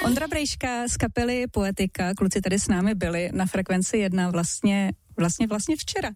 Ondra Brejška z kapely Poetika, kluci tady s námi byli na Frekvenci 1 vlastně včera.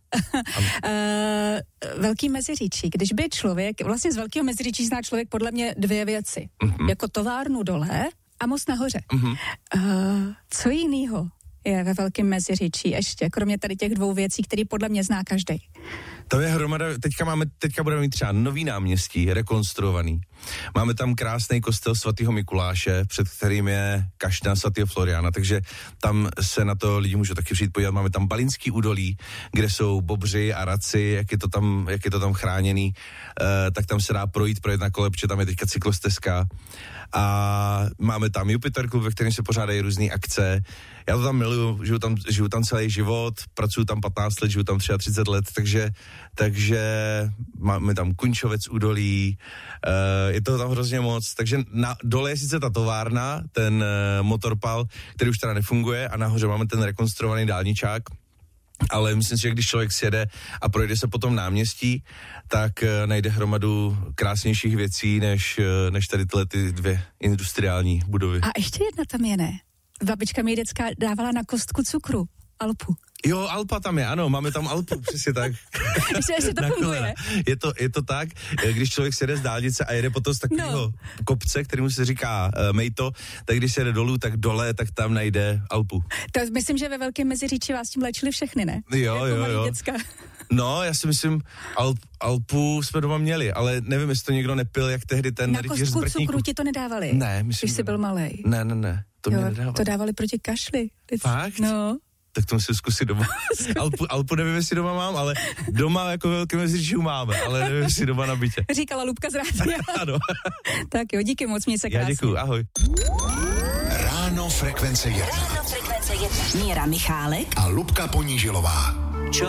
Velký Meziříčí. Když by člověk, vlastně z Velkého Meziříčí zná člověk podle mě dvě věci. Jako továrnu dole a most nahoře. Co jinýho je ve Velkém Meziříčí ještě, kromě tady těch dvou věcí, které podle mě zná každý? To je hromada, teďka budeme mít třeba nový náměstí, rekonstruovaný. Máme tam krásný kostel svatého Mikuláše, před kterým je kašna svatého Floriana, takže tam se na to lidi můžou taky přijít podívat. Máme tam Balinský údolí, kde jsou bobři a raci, jak je to tam chráněný, tak tam se dá projet na kole, protože tam je teďka cyklostezka. A máme tam Jupiter klub, ve kterém se pořádají různé akce. Já to tam miluju, žiju tam celý život, pracuju tam 15 let, žiju tam 33 let, takže máme tam Kunčovec údolí, je to tam hrozně moc, takže dole je sice ta továrna, ten motorpal, který už teda nefunguje, a nahoře máme ten rekonstruovaný dálničák, ale myslím si, že když člověk sjede a projde se po tom náměstí, tak najde hromadu krásnějších věcí, než tady tyhle ty dvě industriální budovy. A ještě jedna tam je, ne? Babička mi děcka dávala na kostku cukru, Alpu. Jo, Alpa tam je, ano, máme tam Alpu, přesně tak. Ještě to funguje. Je to tak, když člověk sjede z dálnice a jede potom z takového kopce, kterému se říká Mejto, tak když se jede dolů, tak dole, tak tam najde Alpu. To myslím, že ve Velkém Meziříčí vás tím léčili všechny, ne? Jo. Děcka. No, já si myslím, Alpu jsme doma měli, ale nevím, jestli to někdo nepil, jak tehdy ten rytíř z Brtníku. Na kostku cukru ti to nedávali? Ne, myslím, když jsi byl malej. Ne, to mě nedávali. To dávali proti kašli. Fakt? No. Tak to musím zkusit doma. Alpu nevím, jestli doma mám, ale doma jako Velké Meziříčí máme, ale nevím, jestli doma na bytě. Říkala Lubka z rádia. Ano. Tak jo, díky moc, měj se krásně. Já děkuju, ahoj. Ráno Frekvence 1. Míra Michálek a Lubka Ponížilová.